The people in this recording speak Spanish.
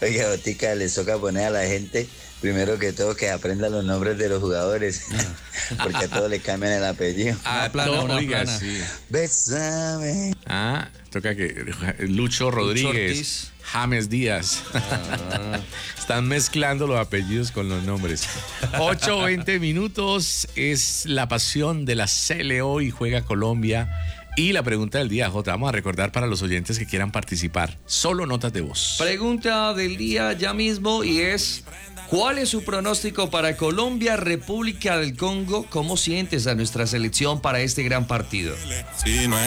Oiga, Botica, les toca poner a la gente, primero que todo, que aprenda los nombres de los jugadores, porque a todos les cambian el apellido. Oiga, sí. Bésame. Toca que Lucho Rodríguez, James Díaz. Están mezclando los apellidos con los nombres. 8:20 minutos, es la pasión de la Sele hoy, juega Colombia. Y la pregunta del día, Jota, vamos a recordar para los oyentes que quieran participar, solo notas de voz. Pregunta del día ya mismo y es: ¿cuál es su pronóstico para Colombia, República del Congo? ¿Cómo sientes a nuestra selección para este gran partido?